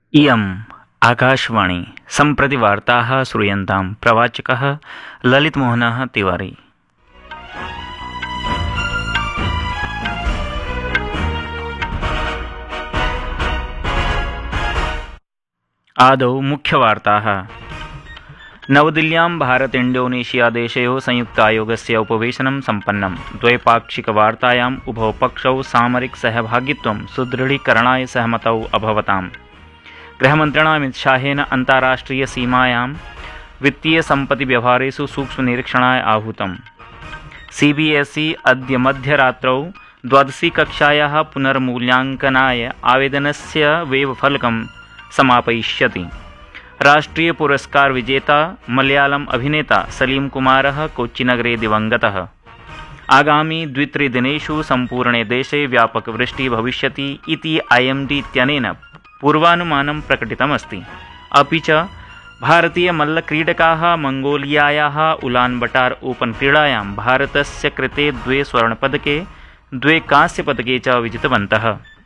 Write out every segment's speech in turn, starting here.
इयम् आकाशवाणी सम्प्रति वार्ताः श्रूयन्तां प्रवाचकः ललितमोहनः तिवारी। आदौ मुख्यवार्ताः। नवदिल्ल्यां भारत इंडोनेशिया देशयोः संयुक्तायोगस्य उपवेशनं सम्पन्नम्। द्वैपाक्षिकवार्तायाम् उभौ पक्षौ सामरिक सहभागित्वं सुदृढीकरणाय सहमतौ अभवताम्। गृहमन्त्रिणा अमित शाहेन अन्ताराष्ट्रिय सीमायां वित्तीय सम्पत्ति व्यवहारेषु सूक्ष्मनिरीक्षणाय आहूतम्। सीबीएसई अद्य मध्यरात्रौ द्वादशी कक्षायाः पुनर्मूल्याङ्कनाय आवेदनस्य वेबफलकं समापयिष्यति। राष्ट्रीय पुरस्कार विजेता मलयालम अभिनेता सलीम कुमारः कोच्चिनगरे दिवंगतः। आगामि 2-3 दिनेषु सम्पूर्णे देशे व्यापकवृष्टिः भविष्यति इति IMD इत्यनेन पूर्वानुमानं प्रकटितमस्ति। अपि च भारतीयमल्लक्रीडकाः मंगोलियायाः उलानबटार ओपन क्रीडायां भारतस्य कृते 2 स्वर्णपदके 2 कांस्यपदके च विजितवन्तः।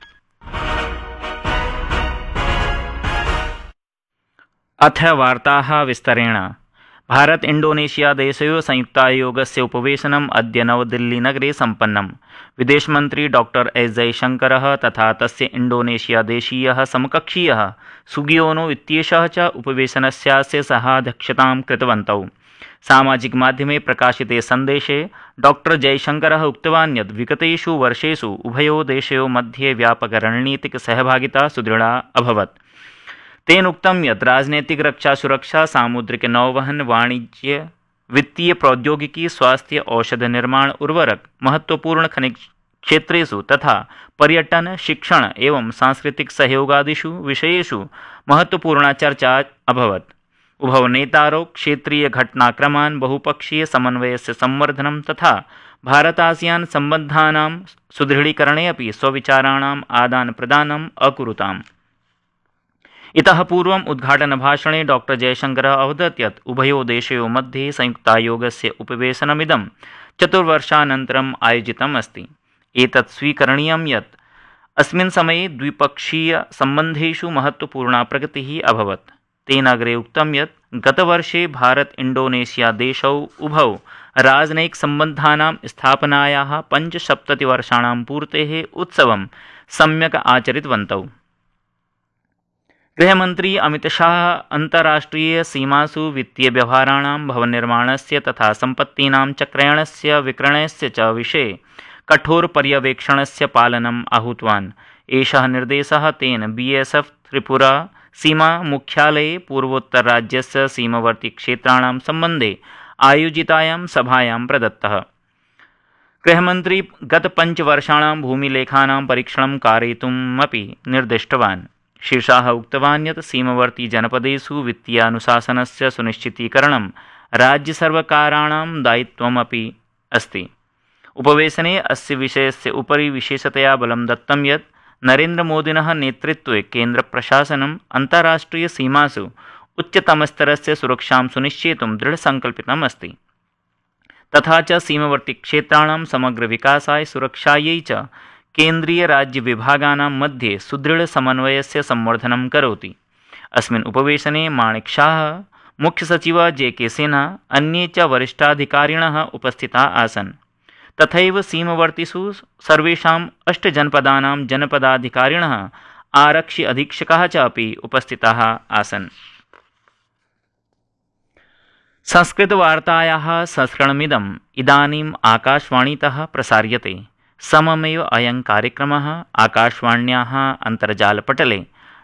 अथ वार्ताः विस्तरेण। भारत इंडोनेशिया देशयोः संयुक्तायोगस्य उपवेशनम् अद्य नवदिल्लीनगरे सम्पन्नम्। विदेशमन्त्री डॉक्टर एस जयशंकरः तथा तस्य इंडोनेशिया देशीयः समकक्षीयः सुगियोनो इत्येषः च उपवेशनस्यास्य सहाध्यक्षतां कृतवन्तौ। सामाजिकमाध्यमे प्रकाशिते सन्देशे डॉक्टर जयशंकरः उक्तवान् यत् विगतेषु वर्षेषु उभयोः देशयोः मध्ये व्यापकरणनीतिकसहभागिता सुदृढा अभवत्। तेन उक्तं यत् राजनैतिक रक्षा सुरक्षा सामुद्रिक नौवहन वाणिज्य वित्तीय प्रौद्योगिकी स्वास्थ्य औषध निर्माण उर्वरक महत्वपूर्ण खनिज क्षेत्रेषु तथा पर्यटन शिक्षण एवं सांस्कृतिक सहयोगादिषु विषयेषु महत्वपूर्णा चर्चा अभवत्। उभौ नेतारौ क्षेत्रीय घटनाक्रमान् बहुपक्षीय समन्वयस्य संवर्धनं तथा भारत आसियान सम्बन्धानां सुदृढीकरणे अपि स्वविचाराणाम् आदानप्रदानम् अकुरुताम्। इतः पूर्वम् उद्घाटनभाषणे डॉक्टर जयशंकरः अवदत् यत् उभयोः देशयोः मध्ये संयुक्तायोगस्य उपवेशनमिदं 4 वर्षानन्तरम् आयोजितम् अस्ति। एतत् स्वीकरणीयं यत् अस्मिन् समये द्विपक्षीयसम्बन्धेषु महत्वपूर्णा प्रगतिः अभवत्। तेन अग्रे उक्तं यत् गतवर्षे भारत इंडोनेशिया देशौ उभौ राजनयिकसम्बन्धानां स्थापनायाः 75 वर्षाणां पूर्तेः उत्सवं सम्यक् आचरितवन्तौ। गृहमन्त्री अमित शाह अन्ताराष्ट्रिय सीमासु वित्तीय व्यवहाराणां भवननिर्माणस्य तथा सम्पत्तीनां च क्रयणस्य विक्रयणस्य च विषये कठोर पर्यवेक्षणस्य पालनम् आहूतवान्। एषः निर्देशः तेन BSF त्रिपुरा सीमा मुख्यालये पूर्वोत्तरराज्यस्य सीमावर्ती क्षेत्राणां सम्बन्धे आयोजितायां सभायां प्रदत्तः। गृहमन्त्री गत 5 वर्षाणां भूमिलेखानां परीक्षणं कारयितुम् अपि निर्दिष्टवान्। श्री शाह उक्तवान् यत् सीमावर्ती जनपदेषु वित्तीयानुशासनस्य सुनिश्चितीकरणं राज्यसर्वकाराणां दायित्वमपि अस्ति। उपवेशने अस्य विषयस्य उपरि विशेषतया बलं दत्तं यत् नरेन्द्रमोदिनः नेतृत्वे केन्द्रप्रशासनम् अन्ताराष्ट्रियसीमासु उच्चतमस्तरस्य सुरक्षां सुनिश्चेतुं दृढसङ्कल्पितम् अस्ति तथा च सीमावर्तीक्षेत्राणां समग्रविकासाय सुरक्षायै च केन्द्रीय राज्य विभागानां मध्ये सुदृढसमन्वयस्य संवर्धनं करोति। अस्मिन् उपवेशने माणिक शाह, मुख्यसचिव JK सिन्हा, अन्ये च वरिष्ठाधिकारिणः उपस्थिताः आसन्। तथैव सीमावर्तिषु सर्वेषाम् 8 जनपदानां जनपदाधिकारिणः आरक्षि अधीक्षकाः च अपि उपस्थिताः आसन्। संस्कृतवार्तायाः संस्करणमिदम् इदानीम् आकाशवाणीतः प्रसार्यते। सममेव अयं कार्यक्रमः आकाशवाण्याः अन्तर्जालपटले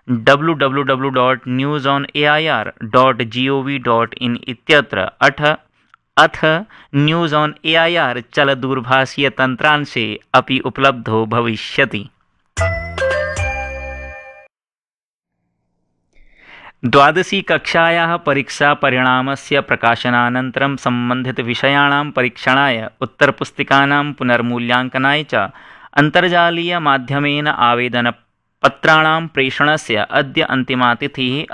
www.newsonair.gov.in इत्यत्र अथ न्यूज़ ऑन AIR चलदूरभाषीयतन्त्रांशे अपि उपलब्धो भविष्यति। द्वादशी कक्षायाः परीक्षापरिणामस्य प्रकाशनानन्तरं सम्बन्धितविषयाणां परीक्षणाय उत्तरपुस्तिकानां पुनर्मूल्याङ्कनाय च अन्तर्जालीयमाध्यमेन आवेदनपत्राणां प्रेषणस्य अद्य अन्तिमा तिथिः